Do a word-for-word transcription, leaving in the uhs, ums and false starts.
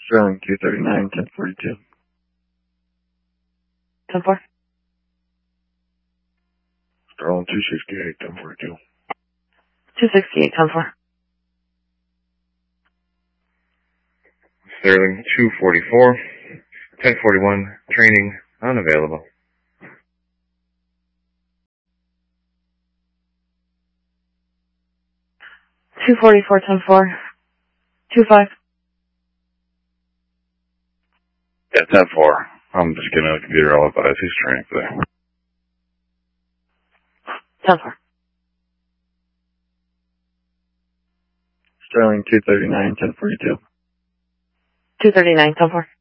Sterling two thirty-nine, ten forty-two. ten four. Sterling two sixty-eight, ten forty-two. two sixty-eight, ten four. Sterling two forty-four, ten forty-one, training unavailable. two forty-four, ten four. two five. Yeah, ten four. I'm just getting on the computer. I'll advise he's training today. ten four. Sterling two thirty-nine, ten forty-two. two thirty-nine, ten four.